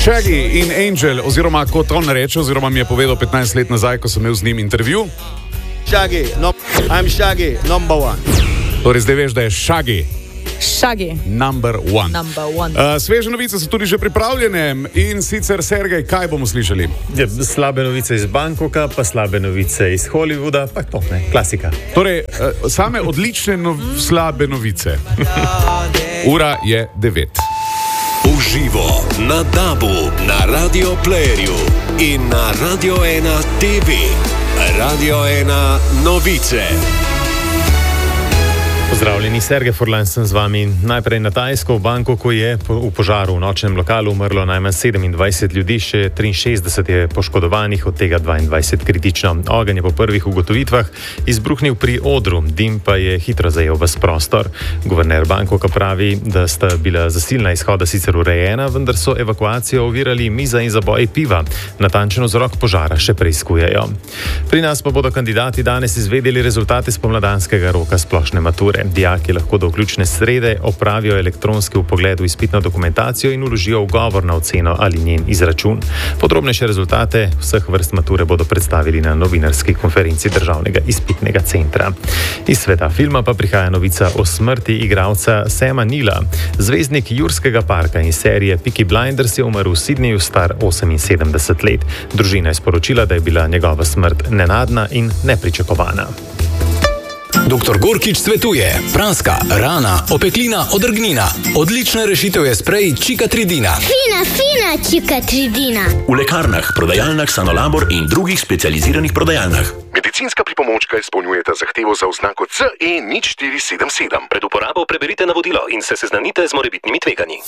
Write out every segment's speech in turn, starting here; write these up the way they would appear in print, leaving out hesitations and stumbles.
Shaggy in Angel, oziroma kot on reče, oziroma mi je povedal 15 let nazaj, ko sem imel z njim intervju. Shaggy, I'm Shaggy, number one. Torej, zdaj veš, da je Shaggy. Shaggy. Number one. Sveže novice so tudi že pripravljene in sicer, Sergej, kaj bomo slišali? Slabe novice iz Bangkoka, pa slabe novice iz Hollywooda, pa to, ne, klasika. Torej, same odlične slabe novice. Ura je 9. Uživo na DAB-u, na Radio Playerju in na Radio 1 TV. Radio 1 novice. Pozdravljeni, Sergej Furlan sem z vami. Najprej na Tajsko. V Bangkoku je v požaru v nočnem lokalu umrlo najmanj 27 ljudi, še 63 je poškodovanih, od tega 22 kritično. Ogenj je po prvih ugotovitvah izbruhnil pri odru, dim pa je hitro zajel ves prostor. Guverner Bangkoka pravi, da sta bila zasilna izhoda sicer urejena, vendar so evakuacijo ovirali miza in zaboj piva. Natančen vzrok požara še preiskujejo. Pri nas pa bodo kandidati danes izvedeli rezultate spomladanskega roka splošne mature. Dijaki lahko do vključne srede opravijo elektronski vpogled v izpitno dokumentacijo in vložijo ugovor na oceno ali njen izračun. Podrobnejše rezultate vseh vrst mature bodo predstavili na novinarski konferenci Državnega izpitnega centra. Iz sveta filma pa prihaja novica o smrti igralca Sama Neila. Zvezdnik Jurskega parka in serije Peaky Blinders je umrl v Sydneyju, star 78 let. Družina je sporočila, da je bila njegova smrt nenadna in nepričakovana. Dr. Gorkič svetuje: praska, rana, opeklina, odrgnina. Odlična rešitev je sprej Čikatridina. Fina Čikatridina. V lekarnah, prodajalnah Sanolabor in drugih specializiranih prodajalnah. Medicinska pripomočka izpolnjujeta zahtevo za oznako CE 0477. Pred uporabo preberite navodilo in se seznanite z morebitnimi tveganji.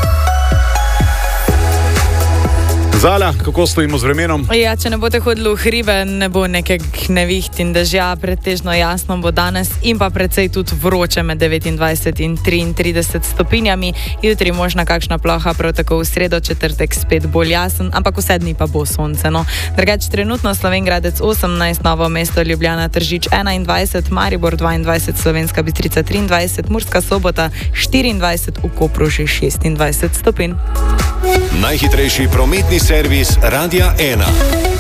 Zala, kako stojimo z vremenom? Ja, če ne boste hodili v hribe, ne bo nekaj neviht in dežja, pretežno jasno bo danes in pa precej tudi vroče med 29 in 33 stopinjami. Jutri možna kakšna ploha, prav tako v sredo, četrtek spet bolj jasen, ampak vse dni pa bo sonce. No. Drugače trenutno Slovenj Gradec 18, Novo mesto, Ljubljana, Tržič 21, Maribor 22, Slovenska Bistrica 23, Murska Sobota 24, v Kopru že 26 stopinj. Najhitrejši prometni servis Radia 1.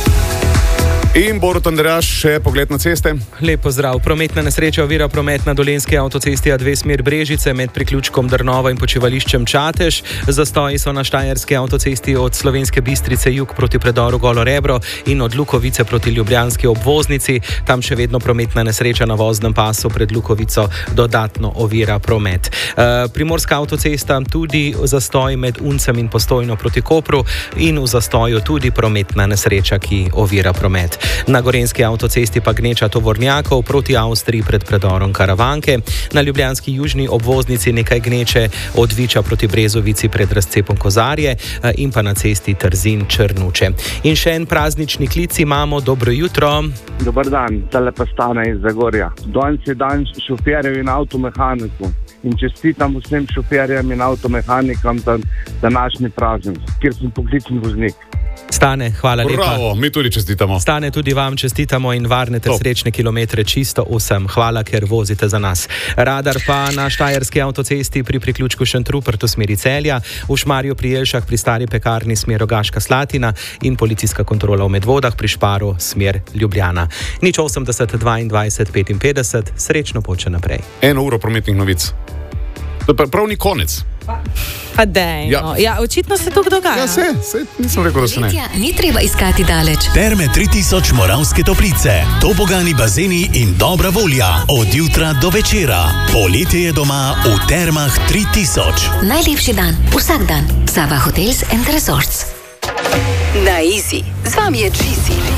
In Borut Andreaš, še pogled na ceste. Lep pozdrav. Prometna nesreča ovira promet na Dolenjski avtocesti A2 smer Brežice med priključkom Drnova in počivališčem Čatež. Zastoji so na Štajerski avtocesti od Slovenske Bistrice jug proti predoru Golo Rebro in od Lukovice proti ljubljanski obvoznici. Tam še vedno prometna nesreča na voznem pasu pred Lukovico dodatno ovira promet. Primorska avtocesta tudi zastoj med Uncem in Postojno proti Kopru in v zastoju tudi prometna nesreča, ki ovira promet. Na Gorenjski avtocesti pa gneča tovornjakov proti Avstriji pred predorom Karavanke. Na ljubljanski južni obvoznici nekaj gneče od Viča proti Brezovici pred razcepom Kozarje in pa na cesti Trzin-Črnuče. In še en praznični klic imamo. Dobro jutro. Dobar dan, tale pa Stane iz Zagorja. Danes je dan šoferjev in avtomehaniku. In čestitam vsem šoferjem in avtomehanikom za današnji praznik, kjer sem poklicni voznik. Stane, hvala lepa. Bravo, mi tudi čestitamo. Stane, tudi vam čestitamo in varne ter srečne kilometre čisto vsem. Hvala, ker vozite za nas. Radar pa na Štajerski avtocesti pri priključku Šentrupert v smeri Celja, v Šmarju pri Jelšah pri stari pekarni smer Rogaška Slatina in policijska kontrola v Medvodah pri Šparu smer Ljubljana. 080 22 55, srečno pot še naprej. 1 uro prometnih novic. To je prav ni konec. Pa dej, no. Ja, očitno se to dogaja. Ja, se, nisem rekel, da se ne. Ni treba iskati daleč. Terme 3000 Moravske Toplice, tobogani bazeni in dobra volja od jutra do večera. Poletje je doma v Termah 3000. Najlepši dan, vsak dan. Sava Hotels and Resorts. Na Easy. Z vami je GC.